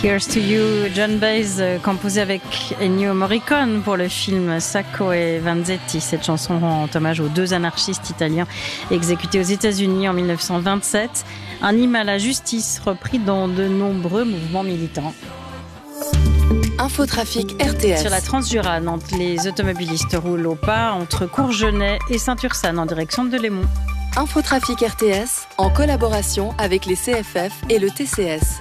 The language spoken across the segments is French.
Here's to You, John Baez, composé avec Ennio Morricone pour le film Sacco e Vanzetti. Cette chanson rend hommage aux deux anarchistes italiens exécutés aux États-Unis en 1927. Un hymne à la justice repris dans de nombreux mouvements militants. Infotrafic RTS. Sur la Transjura, Nantes, les automobilistes roulent au pas entre Courgenay et Saint-Ursanne en direction de Delémont. Infotrafic RTS en collaboration avec les CFF et le TCS.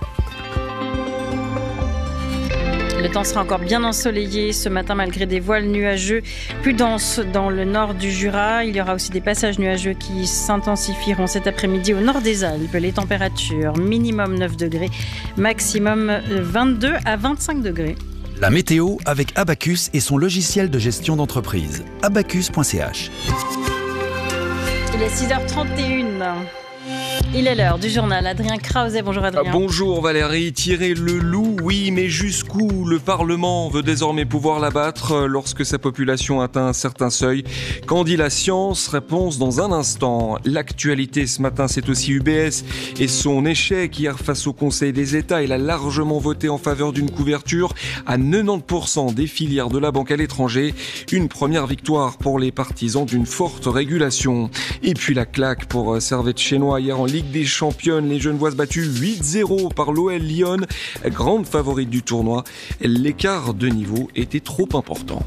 Le temps sera encore bien ensoleillé ce matin malgré des voiles nuageux plus denses dans le nord du Jura. Il y aura aussi des passages nuageux qui s'intensifieront cet après-midi au nord des Alpes. Les températures minimum 9 degrés, maximum 22 à 25 degrés. La météo avec Abacus et son logiciel de gestion d'entreprise. Abacus.ch. Il est 6h31. Il est l'heure du journal. Adrien Krause, bonjour Adrien. Bonjour Valérie, tirer le loup, oui, mais jusqu'où? Le Parlement veut désormais pouvoir l'abattre lorsque sa population atteint un certain seuil. Qu'en dit la science? Réponse dans un instant. L'actualité ce matin, c'est aussi UBS et son échec hier face au Conseil des États. Il a largement voté en faveur d'une couverture à 90% des filières de la banque à l'étranger. Une première victoire pour les partisans d'une forte régulation. Et puis la claque pour Servette Chénois hier en Ligue des Championnes, les Genevoises battues 8-0 par l'OL Lyon, grande favorite du tournoi. L'écart de niveau était trop important.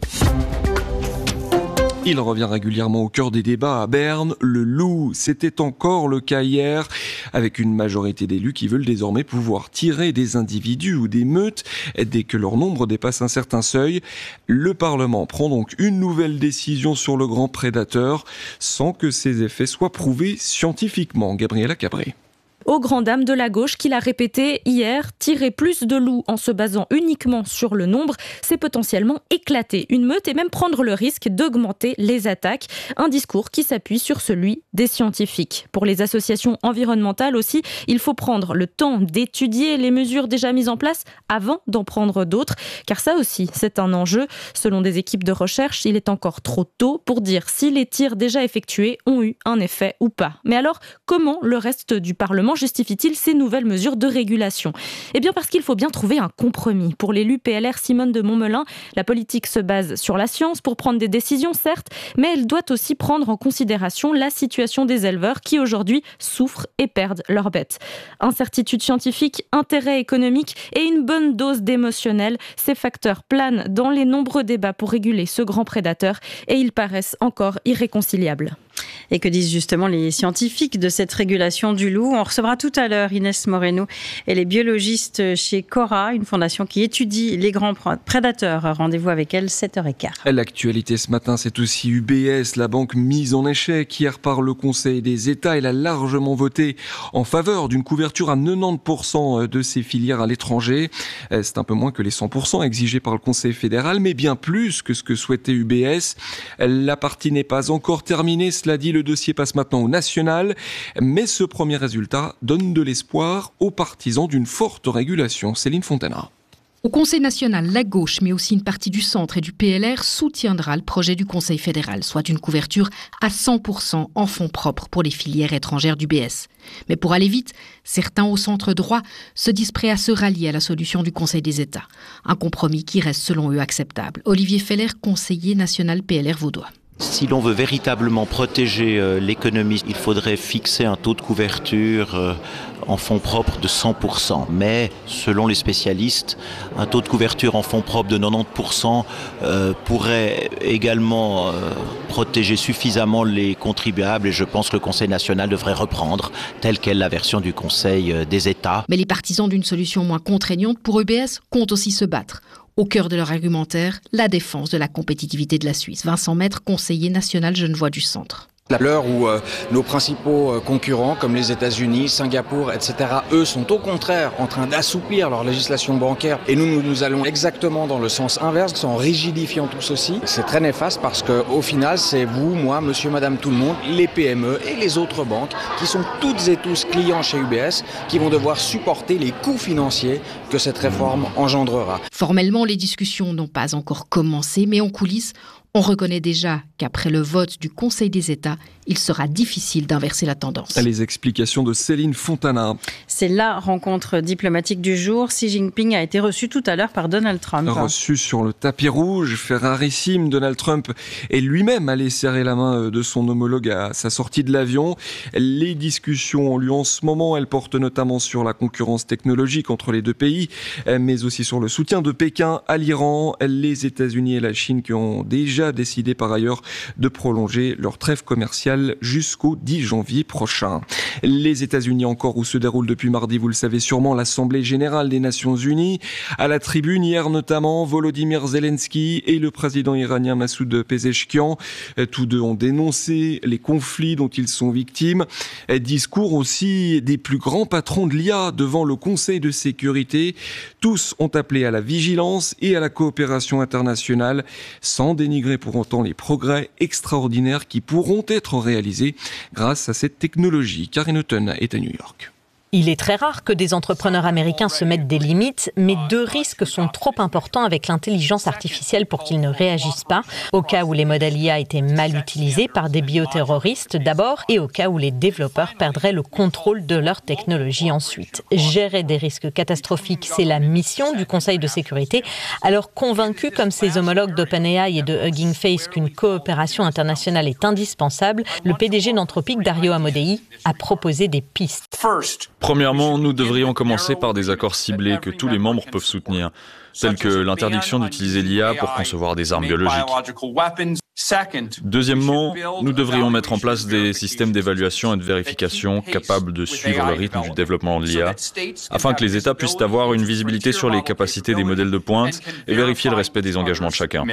Il revient régulièrement au cœur des débats à Berne. Le loup, c'était encore le cas hier, avec une majorité d'élus qui veulent désormais pouvoir tirer des individus ou des meutes dès que leur nombre dépasse un certain seuil. Le Parlement prend donc une nouvelle décision sur le grand prédateur, sans que ses effets soient prouvés scientifiquement. Gabriela Cabré. Aux grandes dames de la gauche qui l'a répété hier, tirer plus de loups en se basant uniquement sur le nombre, c'est potentiellement éclater une meute et même prendre le risque d'augmenter les attaques. Un discours qui s'appuie sur celui des scientifiques. Pour les associations environnementales aussi, il faut prendre le temps d'étudier les mesures déjà mises en place avant d'en prendre d'autres, car ça aussi, c'est un enjeu. Selon des équipes de recherche, il est encore trop tôt pour dire si les tirs déjà effectués ont eu un effet ou pas. Mais alors, comment le reste du Parlement justifie-t-il ces nouvelles mesures de régulation? Eh bien parce qu'il faut bien trouver un compromis. Pour l'élu PLR Simone de Montmelin, la politique se base sur la science pour prendre des décisions, certes, mais elle doit aussi prendre en considération la situation des éleveurs qui aujourd'hui souffrent et perdent leurs bêtes. Incertitude scientifique, intérêt économique et une bonne dose d'émotionnel, ces facteurs planent dans les nombreux débats pour réguler ce grand prédateur et ils paraissent encore irréconciliables. Et que disent justement les scientifiques de cette régulation du loup? On recevra tout à l'heure Inès Moreno. Elle est biologiste chez Cora, une fondation qui étudie les grands prédateurs. Rendez-vous avec elle, 7h15. L'actualité ce matin, c'est aussi UBS, la banque mise en échec hier par le Conseil des États. Elle a largement voté en faveur d'une couverture à 90% de ses filières à l'étranger. C'est un peu moins que les 100% exigés par le Conseil fédéral, mais bien plus que ce que souhaitait UBS. La partie n'est pas encore terminée. Cela dit, le dossier passe maintenant au national, mais ce premier résultat donne de l'espoir aux partisans d'une forte régulation. Céline Fontana. Au Conseil national, la gauche, mais aussi une partie du centre et du PLR soutiendra le projet du Conseil fédéral, soit une couverture à 100% en fonds propres pour les filières étrangères d'UBS. Mais pour aller vite, certains au centre droit se disent prêts à se rallier à la solution du Conseil des États. Un compromis qui reste selon eux acceptable. Olivier Feller, conseiller national PLR vaudois. Si l'on veut véritablement protéger l'économie, il faudrait fixer un taux de couverture en fonds propres de 100%. Mais selon les spécialistes, un taux de couverture en fonds propres de 90% pourrait également protéger suffisamment les contribuables. Et je pense que le Conseil national devrait reprendre telle qu'est la version du Conseil des États. Mais les partisans d'une solution moins contraignante pour UBS comptent aussi se battre. Au cœur de leur argumentaire, la défense de la compétitivité de la Suisse. Vincent Maître, conseiller national genevois du centre. À l'heure où nos principaux concurrents, comme les États-Unis, Singapour, etc., eux sont au contraire en train d'assouplir leur législation bancaire et nous allons exactement dans le sens inverse, en rigidifiant tout ceci. C'est très néfaste parce qu'au final, c'est vous, moi, monsieur, madame, tout le monde, les PME et les autres banques qui sont toutes et tous clients chez UBS qui vont devoir supporter les coûts financiers que cette réforme engendrera. Formellement, les discussions n'ont pas encore commencé, mais en coulisses, On reconnaît déjà qu'après le vote du Conseil des États, il sera difficile d'inverser la tendance. Les explications de Céline Fontana. C'est la rencontre diplomatique du jour. Xi Jinping a été reçu tout à l'heure par Donald Trump. Reçu sur le tapis rouge, Ferrarissime, Donald Trump est lui-même allé serrer la main de son homologue à sa sortie de l'avion. Les discussions ont lieu en ce moment. Elles portent notamment sur la concurrence technologique entre les deux pays, mais aussi sur le soutien de Pékin à l'Iran. Les États-Unis et la Chine qui ont déjà décidé par ailleurs de prolonger leur trêve commerciale jusqu'au 10 janvier prochain. Les États-Unis encore où se déroule depuis mardi, vous le savez sûrement, l'Assemblée générale des Nations Unies. À la tribune hier notamment, Volodymyr Zelensky et le président iranien Massoud Pezeshkian. Tous deux ont dénoncé les conflits dont ils sont victimes. Discours aussi des plus grands patrons de l'IA devant le Conseil de sécurité. Tous ont appelé à la vigilance et à la coopération internationale, sans dénigrer pour autant les progrès extraordinaires qui pourront être réalisés grâce à cette technologie. Karine Houghton est à New York. Il est très rare que des entrepreneurs américains se mettent des limites, mais deux risques sont trop importants avec l'intelligence artificielle pour qu'ils ne réagissent pas. Au cas où les modèles IA étaient mal utilisés par des bioterroristes d'abord, et au cas où les développeurs perdraient le contrôle de leur technologie ensuite. Gérer des risques catastrophiques, c'est la mission du Conseil de sécurité. Alors convaincu comme ses homologues d'OpenAI et de Hugging Face qu'une coopération internationale est indispensable, le PDG d'Anthropic, Dario Amodei, a proposé des pistes. Premièrement, nous devrions commencer par des accords ciblés que tous les membres peuvent soutenir, tels que l'interdiction d'utiliser l'IA pour concevoir des armes biologiques. Deuxièmement, nous devrions mettre en place des systèmes d'évaluation et de vérification capables de suivre le rythme du développement de l'IA, afin que les États puissent avoir une visibilité sur les capacités des modèles de pointe et vérifier le respect des engagements de chacun.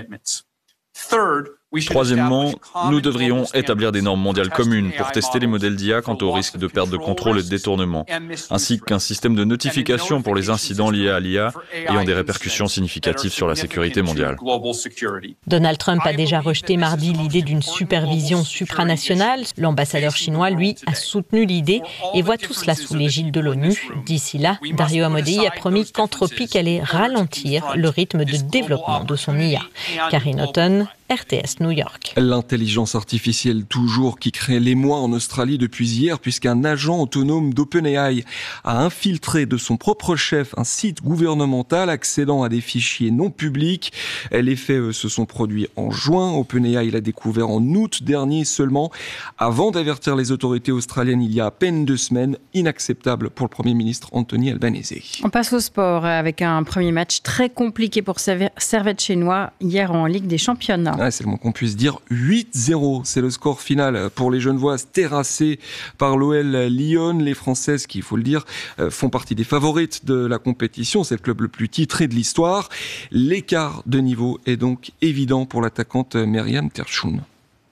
Troisièmement, nous devrions établir des normes mondiales communes pour tester les modèles d'IA quant au risque de perte de contrôle et de détournement, ainsi qu'un système de notification pour les incidents liés à l'IA ayant des répercussions significatives sur la sécurité mondiale. Donald Trump a déjà rejeté mardi l'idée d'une supervision supranationale. L'ambassadeur chinois, lui, a soutenu l'idée et voit tout cela sous l'égide de l'ONU. D'ici là, Dario Amodei a promis qu'Anthropic allait ralentir le rythme de développement de son IA. Karine Houghton, RTS New York. L'intelligence artificielle toujours qui crée l'émoi en Australie depuis hier puisqu'un agent autonome d'OpenAI a infiltré de son propre chef un site gouvernemental accédant à des fichiers non publics. Les faits se sont produits en juin. OpenAI l'a découvert en août dernier seulement avant d'avertir les autorités australiennes il y a à peine 2 semaines. Inacceptable pour le Premier ministre Anthony Albanese. On passe au sport avec un premier match très compliqué pour Servette chinois hier en Ligue des Championnats. C'est le moins qu'on puisse dire. 8-0, c'est le score final pour les Genevoises terrassées par l'OL Lyon. Les Françaises, qui, il faut le dire, font partie des favorites de la compétition. C'est le club le plus titré de l'histoire. L'écart de niveau est donc évident pour l'attaquante Myriam Terchoun.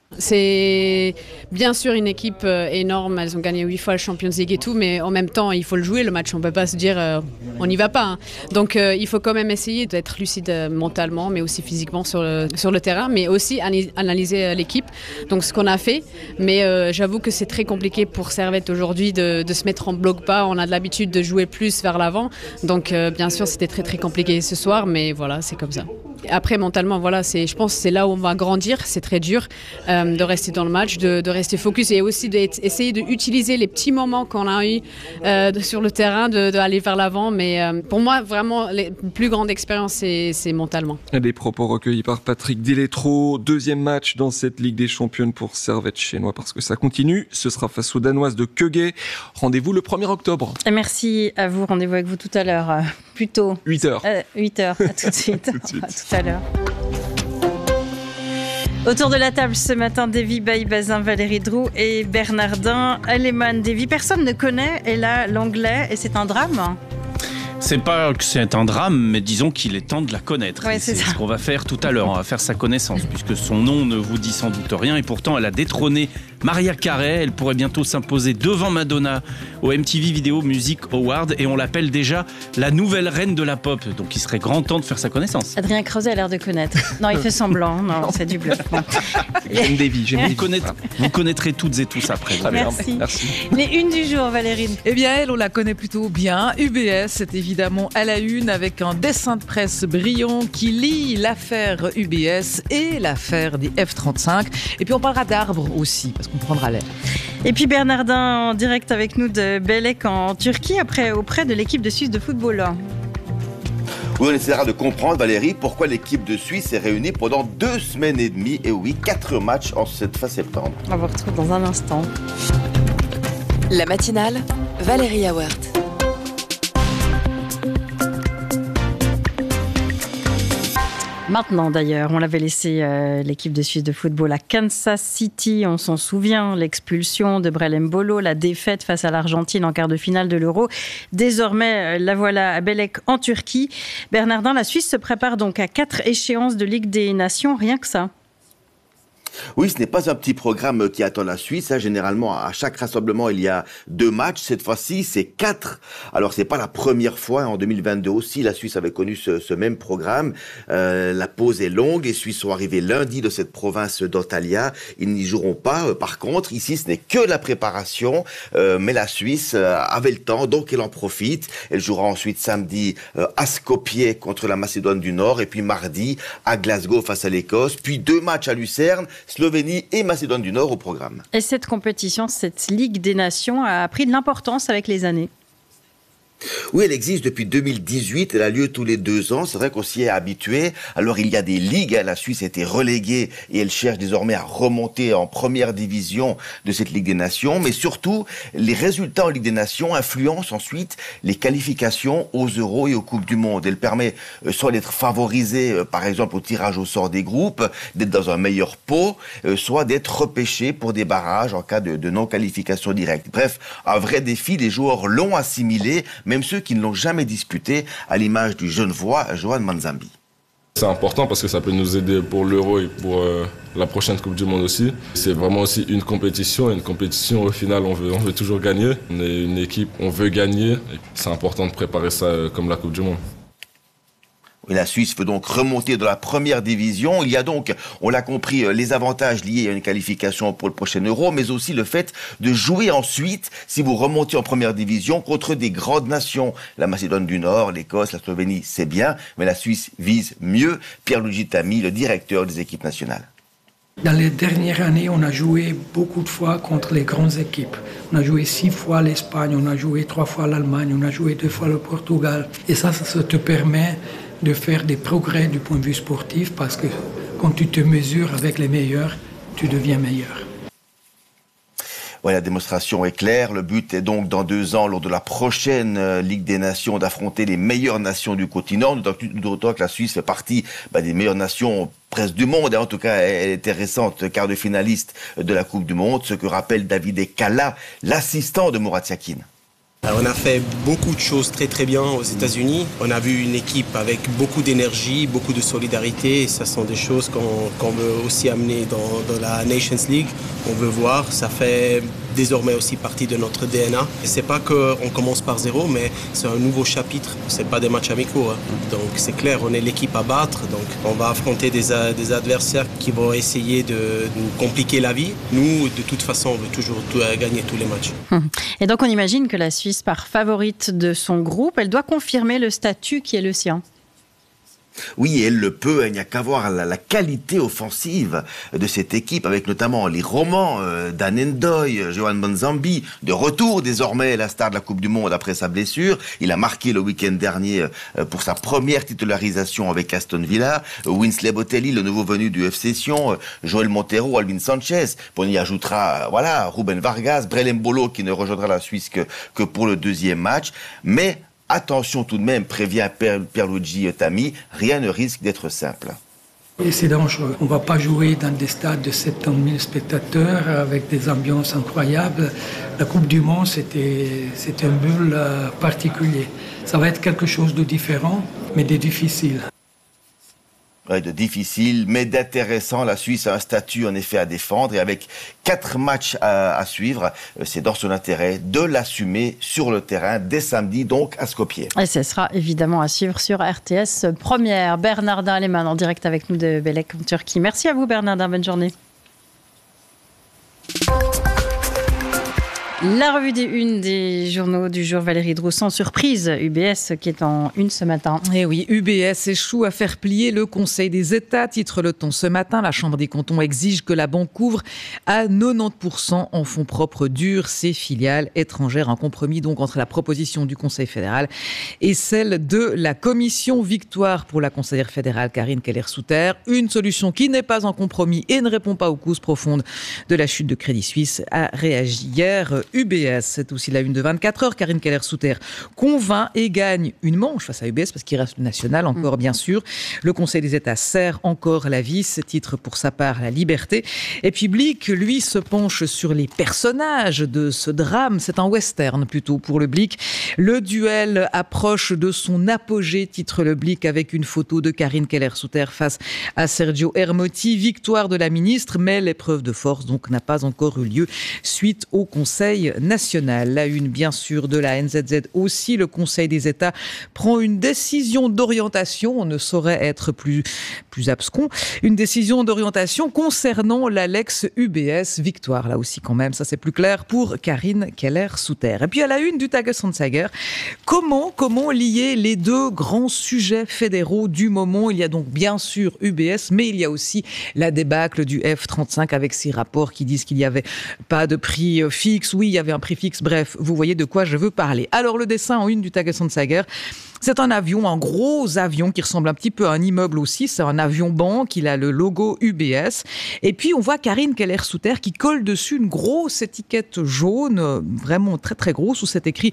C'est bien sûr une équipe énorme, elles ont gagné 8 fois le Champions League et tout, mais en même temps il faut le jouer le match, on ne peut pas se dire on n'y va pas. Hein. Donc il faut quand même essayer d'être lucide mentalement mais aussi physiquement sur le terrain, mais aussi analyser l'équipe, donc ce qu'on a fait. Mais j'avoue que c'est très compliqué pour Servette aujourd'hui de se mettre en bloc bas, on a de l'habitude de jouer plus vers l'avant, donc bien sûr c'était très très compliqué ce soir, mais voilà c'est comme ça. Après mentalement voilà, je pense que c'est là où on va grandir, c'est très dur de rester dans le match, de rester focus et aussi d'essayer d'utiliser les petits moments qu'on a eu sur le terrain, d'aller vers l'avant. Mais pour moi, vraiment, la plus grande expérience, c'est mentalement. Des propos recueillis par Patrick Deletro. Deuxième match dans cette Ligue des Championnes pour Servette chinois parce que ça continue. Ce sera face aux Danoises de Køge. Rendez-vous le 1er octobre. Et merci à vous. Rendez-vous avec vous tout à l'heure. Plutôt 8h. 8h. À tout de suite. À tout à l'heure. Autour de la table ce matin, Davy Baye-Bazin, Valérie Droux et Bernardin Aleman. Davy, personne ne connaît, et là, l'anglais, et c'est un drame. C'est pas que c'est un drame, mais disons qu'il est temps de la connaître. Ouais, c'est ce qu'on va faire tout à l'heure. On va faire sa connaissance, puisque son nom ne vous dit sans doute rien, et pourtant elle a détrôné Mariah Carey, elle pourrait bientôt s'imposer devant Madonna au MTV Video Music Award et on l'appelle déjà la nouvelle reine de la pop. Donc il serait grand temps de faire sa connaissance. Adrien Krause a l'air de connaître. Non, il fait semblant. Non, c'est du bluff. Bon. J'aime Davy. Vous connaîtrez toutes et tous après. Merci. Les unes du jour, Valérie. Eh bien, elle, on la connaît plutôt bien. UBS, c'est évidemment à la une avec un dessin de presse brillant qui lie l'affaire UBS et l'affaire des F-35. Et puis on parlera d'arbres aussi, parce qu'on prendra l'air. Et puis Bernardin en direct avec nous de Bélec en Turquie, auprès de l'équipe de Suisse de football. Oui, on essaiera de comprendre, Valérie, pourquoi l'équipe de Suisse est réunie pendant 2 semaines et demie. Et oui, 4 matchs en cette fin septembre. On vous retrouve dans un instant. La matinale, Valérie Awert. Maintenant d'ailleurs, on l'avait laissé l'équipe de Suisse de football à Kansas City, on s'en souvient, l'expulsion de Brel Mbolo, la défaite face à l'Argentine en quart de finale de l'Euro. Désormais, la voilà à Bélec en Turquie. Bernardin, la Suisse se prépare donc à 4 échéances de Ligue des Nations, rien que ça. Oui, ce n'est pas un petit programme qui attend la Suisse. Généralement, à chaque rassemblement, il y a 2 matchs. Cette fois-ci, c'est 4. Alors, c'est pas la première fois. En 2022 aussi, la Suisse avait connu ce même programme. La pause est longue. Les Suisses sont arrivés lundi de cette province d'Antalya. Ils n'y joueront pas. Par contre, ici, ce n'est que la préparation. Mais la Suisse avait le temps, donc elle en profite. Elle jouera ensuite samedi à Skopje contre la Macédoine du Nord. Et puis mardi à Glasgow face à l'Écosse. Puis 2 matchs à Lucerne. Slovénie et Macédoine du Nord au programme. Et cette compétition, cette Ligue des Nations, a pris de l'importance avec les années. Oui, elle existe depuis 2018, elle a lieu tous les 2 ans, c'est vrai qu'on s'y est habitué. Alors il y a des ligues, la Suisse a été reléguée et elle cherche désormais à remonter en première division de cette Ligue des Nations, mais surtout les résultats en Ligue des Nations influencent ensuite les qualifications aux Euros et aux Coupes du Monde. Elle permet soit d'être favorisée par exemple au tirage au sort des groupes, d'être dans un meilleur pot, soit d'être repêché pour des barrages en cas de non-qualification directe. Bref, un vrai défi, les joueurs l'ont assimilé, même ceux qui ne l'ont jamais disputé, à l'image du Genevois Johan Manzambi. C'est important parce que ça peut nous aider pour l'Euro et pour la prochaine Coupe du Monde aussi. C'est vraiment aussi une compétition au final on veut toujours gagner. On est une équipe, on veut gagner, et c'est important de préparer ça comme la Coupe du Monde. Et la Suisse veut donc remonter dans la première division. Il y a donc, on l'a compris, les avantages liés à une qualification pour le prochain Euro, mais aussi le fait de jouer ensuite, si vous remontez en première division, contre des grandes nations. La Macédoine du Nord, l'Écosse, la Slovénie, c'est bien, mais la Suisse vise mieux. Pierre-Luigi Tami, le directeur des équipes nationales. Dans les dernières années, on a joué beaucoup de fois contre les grandes équipes. On a joué 6 fois l'Espagne, on a joué 3 fois l'Allemagne, on a joué 2 fois le Portugal. Et ça te permet de faire des progrès du point de vue sportif parce que quand tu te mesures avec les meilleurs, tu deviens meilleur. Ouais, la démonstration est claire. Le but est donc dans 2 ans, lors de la prochaine Ligue des Nations, d'affronter les meilleures nations du continent. D'autant que la Suisse fait partie des meilleures nations presque du monde. En tout cas, elle était récente quart de finaliste de la Coupe du Monde, ce que rappelle David Kalla, l'assistant de Murat Yakin. On a fait beaucoup de choses très très bien aux États-Unis. On a vu une équipe avec beaucoup d'énergie, beaucoup de solidarité. Et ça sont des choses qu'on veut aussi amener dans la Nations League. On veut voir, ça fait désormais aussi partie de notre DNA. Et c'est pas qu'on commence par 0, mais c'est un nouveau chapitre. C'est pas des matchs amicaux. Donc c'est clair, on est l'équipe à battre. Donc on va affronter des adversaires qui vont essayer de nous compliquer la vie. Nous, de toute façon, on veut toujours gagner tous les matchs. Et donc on imagine que la Suisse part favorite de son groupe. Elle doit confirmer le statut qui est le sien. Oui, elle le peut, il n'y a qu'à voir la qualité offensive de cette équipe, avec notamment les romans Dan N'Doye, Johan Manzambi, de retour désormais la star de la Coupe du Monde après sa blessure. Il a marqué le week-end dernier pour sa première titularisation avec Aston Villa. Winsley Botelli, le nouveau venu du FC Sion, Joël Montero, Alvin Sanchez. On y ajoutera Ruben Vargas, Brel Mbolo qui ne rejoindra la Suisse que pour le 2e match. Mais attention tout de même, prévient Pierre-Luigi Tami, rien ne risque d'être simple. Et c'est dangereux. On ne va pas jouer dans des stades de 70 000 spectateurs avec des ambiances incroyables. La Coupe du Monde, c'était un bulle particulier. Ça va être quelque chose de différent, mais de difficile. Ouais, de difficile, mais d'intéressant. La Suisse a un statut en effet à défendre et avec 4 matchs à suivre, c'est dans son intérêt de l'assumer sur le terrain dès samedi, donc à Skopje. Et ce sera évidemment à suivre sur RTS Première. Bernardin Lehmann en direct avec nous de Bélek en Turquie. Merci à vous Bernardin, bonne journée. La revue des unes des journaux du jour, Valérie Droux, sans surprise, UBS qui est en une ce matin. Et oui, UBS échoue à faire plier le Conseil des États, titre Le Ton ce matin. La Chambre des cantons exige que la banque couvre à 90% en fonds propres durs ses filiales étrangères. Un compromis donc entre la proposition du Conseil fédéral et celle de la Commission. Victoire pour la conseillère fédérale Karine Keller-Souter. Une solution qui n'est pas un compromis et ne répond pas aux causes profondes de la chute de Crédit Suisse, a réagi hier UBS. C'est aussi la une de 24 heures. Karine Keller-Souter convainc et gagne une manche face à UBS parce qu'il reste le national encore, bien sûr. Le Conseil des États serre encore la vis, titre pour sa part La Liberté. Et puis Blick, lui, se penche sur les personnages de ce drame. C'est un western plutôt pour le Blick. Le duel approche de son apogée, titre le Blick, avec une photo de Karine Keller-Souter face à Sergio Ermotti. Victoire de la ministre, mais l'épreuve de force donc n'a pas encore eu lieu suite au Conseil national. La une, bien sûr, de la NZZ aussi. Le Conseil des États prend une décision d'orientation. On ne saurait être plus abscon. Une décision d'orientation concernant l'Alex UBS. Victoire, là aussi, quand même. Ça, c'est plus clair pour Karine Keller-Souter. Et puis, à la une du Tagesanzeiger, comment lier les deux grands sujets fédéraux du moment? Il y a donc, bien sûr, UBS, mais il y a aussi la débâcle du F-35 avec ces rapports qui disent qu'il n'y avait pas de prix fixe. Oui, il y avait un prix fixe. Bref, vous voyez de quoi je veux parler. Alors, le dessin en une du Tagesanzeiger, c'est un avion, un gros avion qui ressemble un petit peu à un immeuble aussi. C'est un avion banque, il a le logo UBS. Et puis, on voit Karine Keller-Souter qui colle dessus une grosse étiquette jaune, vraiment très très grosse, où c'est écrit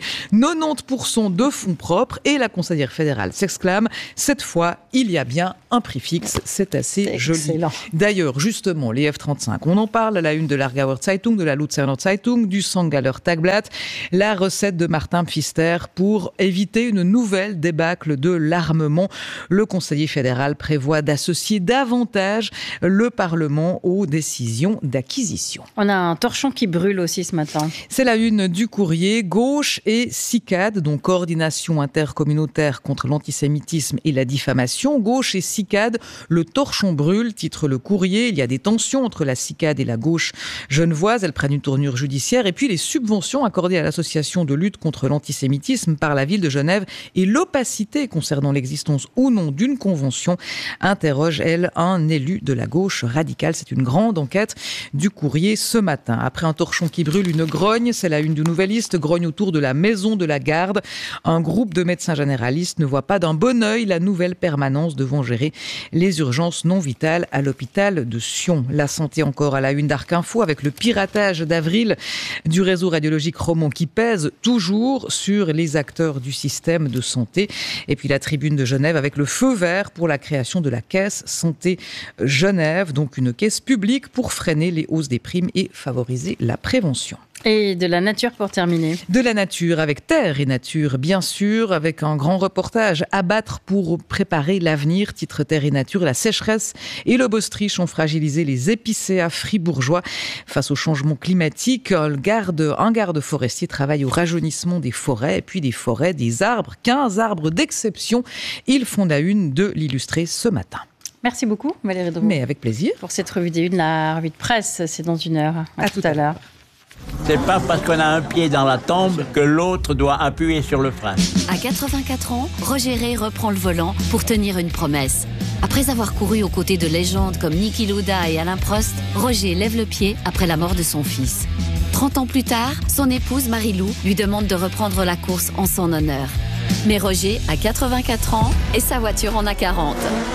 90% de fonds propres. Et la conseillère fédérale s'exclame, cette fois, il y a bien un prix fixe. C'est assez joli. D'ailleurs, justement, les F-35, on en parle à la une de l'Aargauer Zeitung, de la Luzerner Zeitung, du St. Galler Tagblatt. La recette de Martin Pfister pour éviter une nouvelle débâcle de l'armement. Le conseiller fédéral prévoit d'associer davantage le Parlement aux décisions d'acquisition. On a un torchon qui brûle aussi ce matin. C'est la une du Courrier. Gauche et CICAD, donc coordination intercommunautaire contre l'antisémitisme et la diffamation. Gauche et CICAD, le torchon brûle, titre le Courrier. Il y a des tensions entre la CICAD et la gauche genevoise. Elles prennent une tournure judiciaire. Et puis les subventions accordées à l'association de lutte contre l'antisémitisme par la ville de Genève et l'opacité concernant l'existence ou non d'une convention interroge, elle, un élu de la gauche radicale. C'est une grande enquête du Courrier ce matin. Après un torchon qui brûle, une grogne, c'est la une du Nouvelliste, grogne autour de la maison de la Garde. Un groupe de médecins généralistes ne voit pas d'un bon œil la nouvelle permanence devant gérer les urgences non vitales à l'hôpital de Sion. La santé encore à la une d'Arc Info avec le piratage d'avril du réseau radiologique Romand qui pèse toujours sur les acteurs du système de santé. Et puis la Tribune de Genève avec le feu vert pour la création de la Caisse Santé Genève, donc une caisse publique pour freiner les hausses des primes et favoriser la prévention. Et de la nature pour terminer. De la nature avec Terre et Nature, bien sûr, avec un grand reportage. Abattre pour préparer l'avenir, titre Terre et Nature. La sécheresse et le Baustriche ont fragilisé les épicéas fribourgeois face au changement climatique. Un garde forestier travaille au rajeunissement des forêts et puis des forêts, des arbres. 15 arbres d'exception. Ils font la une de l'Illustré ce matin. Merci beaucoup, Valérie Droux. Mais avec plaisir. Pour cette revue des unes, la revue de presse, c'est dans une heure. À tout à l'heure. C'est pas parce qu'on a un pied dans la tombe que l'autre doit appuyer sur le frein. À 84 ans, Roger Ray reprend le volant pour tenir une promesse. Après avoir couru aux côtés de légendes comme Niki Lauda et Alain Prost, Roger lève le pied après la mort de son fils. 30 ans plus tard, son épouse Marie-Lou lui demande de reprendre la course en son honneur. Mais Roger a 84 ans et sa voiture en a 40.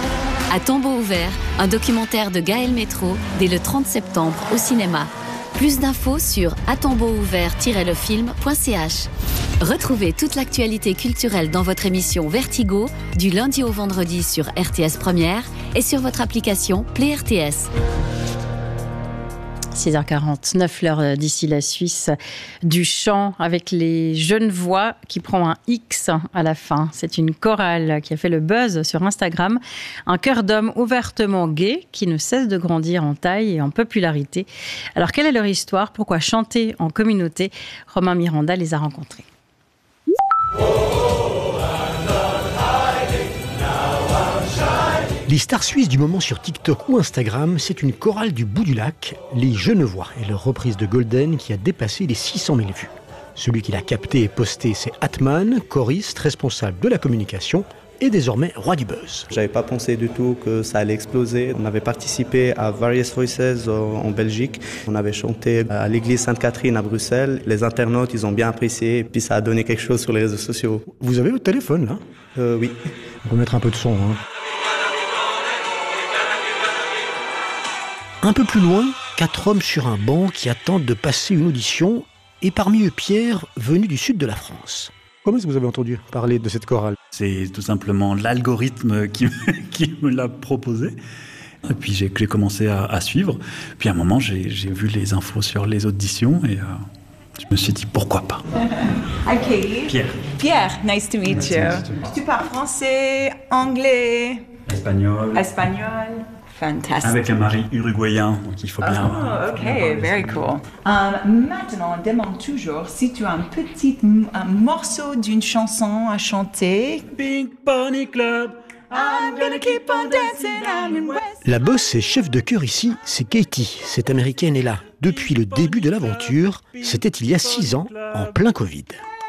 À tombeau ouvert, un documentaire de Gaël Métro dès le 30 septembre au cinéma. Plus d'infos sur atombeauouvert-lefilm.ch. Retrouvez toute l'actualité culturelle dans votre émission Vertigo du lundi au vendredi sur RTS Première et sur votre application Play RTS. 6h49, l'heure d'ici la Suisse du chant avec les Genevois qui prend un X à la fin. C'est une chorale qui a fait le buzz sur Instagram. Un chœur d'hommes ouvertement gay qui ne cesse de grandir en taille et en popularité. Alors quelle est leur histoire ? Pourquoi chanter en communauté ? Romain Miranda les a rencontrés. Les stars suisses du moment sur TikTok ou Instagram, c'est une chorale du bout du lac, les Genevois, et leur reprise de Golden qui a dépassé les 600 000 vues. Celui qui l'a capté et posté, c'est Atman, choriste, responsable de la communication et désormais roi du buzz. J'avais pas pensé du tout que ça allait exploser. On avait participé à Various Voices en Belgique. On avait chanté à l'église Sainte-Catherine à Bruxelles. Les internautes, ils ont bien apprécié et puis ça a donné quelque chose sur les réseaux sociaux. Vous avez votre téléphone là ? Oui. On va mettre un peu de son. Un peu plus loin, 4 hommes sur un banc qui attendent de passer une audition, et parmi eux Pierre, venu du sud de la France. Comment est-ce que vous avez entendu parler de cette chorale ? C'est tout simplement l'algorithme qui me l'a proposé. Et puis j'ai commencé à suivre. Puis à un moment, j'ai vu les infos sur les auditions et je me suis dit pourquoi pas. Hi Katie. Pierre. Pierre, nice to meet you. Tu parles français, anglais, espagnol. Fantastique. Avec un mari uruguayen, donc il faut bien... Oh, ok, very cool. Maintenant, on demande toujours si tu as un morceau d'une chanson à chanter. Pink Pony Club. I'm gonna keep on dancing on your west. La boss et chef de chœur ici, c'est Katie. Cette américaine est là depuis le début de l'aventure. C'était il y a 6 ans, en plein Covid.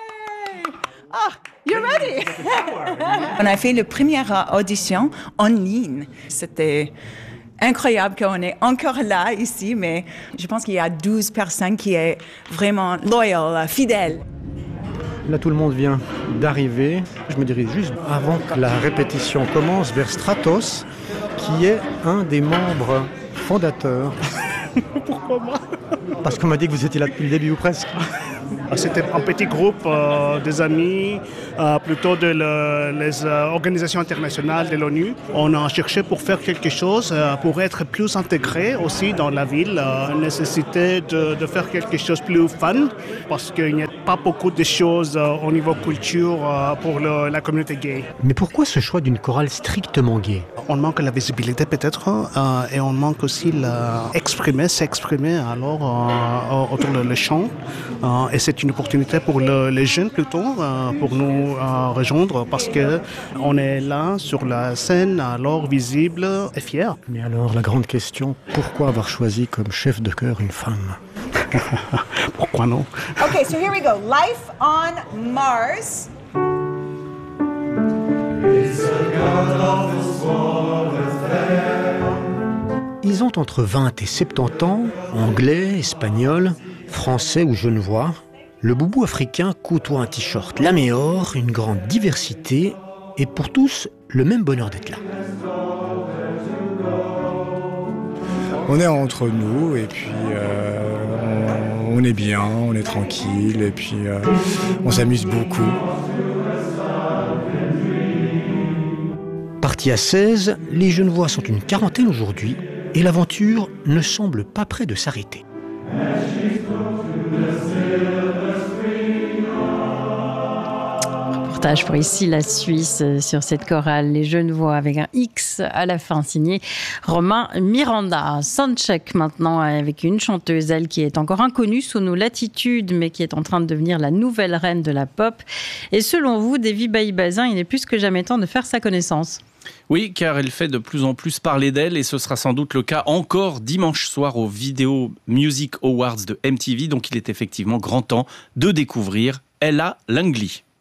You're ready. On a fait la première audition en ligne. C'était incroyable qu'on est encore là ici, mais je pense qu'il y a 12 personnes qui sont vraiment loyales, fidèles. Là, tout le monde vient d'arriver. Je me dirige juste avant que la répétition commence vers Stratos, qui est un des membres fondateurs. Pourquoi moi ? Parce qu'on m'a dit que vous étiez là depuis le début ou presque. C'était un petit groupe des amis, plutôt de les organisations internationales de l'ONU. On a cherché pour faire quelque chose, pour être plus intégré aussi dans la ville. Nécessité de faire quelque chose de plus fun, parce qu'il n'y a pas beaucoup de choses au niveau culture pour la communauté gay. Mais pourquoi ce choix d'une chorale strictement gay ? On manque la visibilité peut-être, et on manque aussi s'exprimer alors autour du chant. Et c'est une opportunité pour les jeunes plutôt, pour nous rejoindre, parce qu'on est là sur la scène, alors visible et fier. Mais alors, la grande question, pourquoi avoir choisi comme chef de chœur une femme ? Pourquoi non ? Okay, so here we go. Life on Mars. Ils ont entre 20 et 70 ans, anglais, espagnol, français ou genevois. Le boubou africain côtoie un t-shirt laméor, une grande diversité, et pour tous, le même bonheur d'être là. On est entre nous, et puis on est bien, on est tranquille, et puis on s'amuse beaucoup. Partis à 16, les Genevois sont une quarantaine aujourd'hui, et l'aventure ne semble pas près de s'arrêter. Reportage pour ici la Suisse sur cette chorale, les Genevois avec un X à la fin, signé Romain Miranda. Soundcheck maintenant avec une chanteuse, elle qui est encore inconnue sous nos latitudes, mais qui est en train de devenir la nouvelle reine de la pop. Et selon vous, Davy Bailly-Bazin, il est plus que jamais temps de faire sa connaissance. Oui, car elle fait de plus en plus parler d'elle et ce sera sans doute le cas encore dimanche soir aux Video Music Awards de MTV. Donc il est effectivement grand temps de découvrir Ella Langley.